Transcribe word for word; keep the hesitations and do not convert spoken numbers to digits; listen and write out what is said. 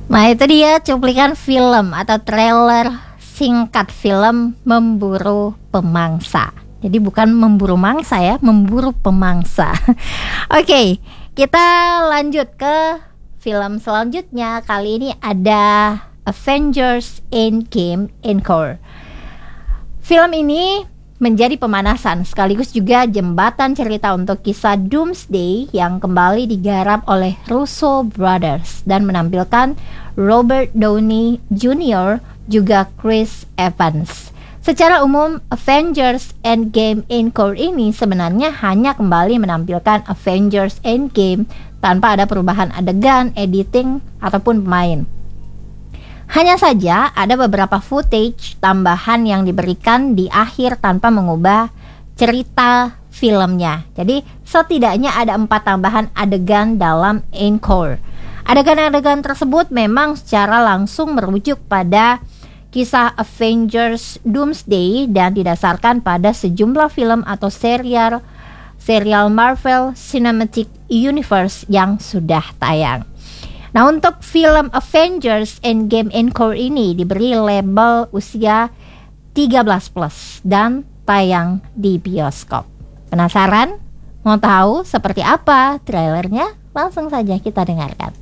Nah itu dia cuplikan film atau trailer singkat film Memburu Pemangsa. Jadi bukan memburu mangsa ya, memburu pemangsa. Oke, okay, kita lanjut ke film selanjutnya. Kali ini ada Avengers Endgame Encore. Film ini menjadi pemanasan sekaligus juga jembatan cerita untuk kisah Doomsday yang kembali digarap oleh Russo Brothers dan menampilkan Robert Downey Junior juga Chris Evans. Secara umum, Avengers Endgame Encore ini sebenarnya hanya kembali menampilkan Avengers Endgame tanpa ada perubahan adegan, editing, ataupun pemain. Hanya saja ada beberapa footage tambahan yang diberikan di akhir tanpa mengubah cerita filmnya. Jadi setidaknya ada empat tambahan adegan dalam Encore. Adegan-adegan tersebut memang secara langsung merujuk pada kisah Avengers Doomsday dan didasarkan pada sejumlah film atau serial serial Marvel Cinematic Universe yang sudah tayang. Nah, untuk film Avengers Endgame Encore ini diberi label usia tiga belas plus dan tayang di bioskop. Penasaran? Mau tahu seperti apa trailernya? Langsung saja kita dengarkan.